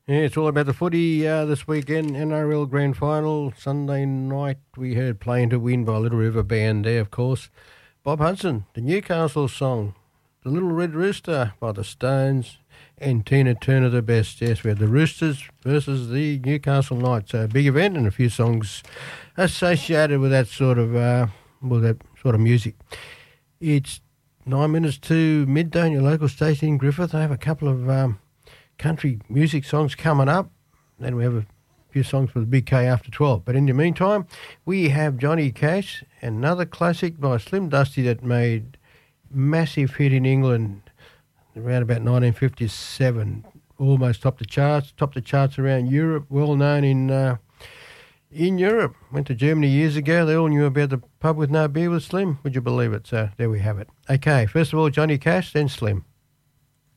Yeah, it's all about the footy this weekend. NRL Grand Final. Sunday night we heard Playing to Win by Little River Band there, of course. Bob Hudson, the Newcastle song. The Little Red Rooster by the Stones. And Tina Turner, the best. Yes, we had the Roosters versus the Newcastle Knights. A big event and a few songs associated with that sort of music. It's 9 minutes to midday in your local station in Griffith. I have a couple of country music songs coming up. Then we have a few songs for the Big K after 12. But in the meantime, we have Johnny Cash, another classic by Slim Dusty that made massive hit in England around about 1957. Almost topped the charts around Europe, well known in Europe. Went to Germany years ago. They all knew about the pub with no beer with Slim. Would you believe it? So there we have it. Okay, first of all, Johnny Cash, then Slim.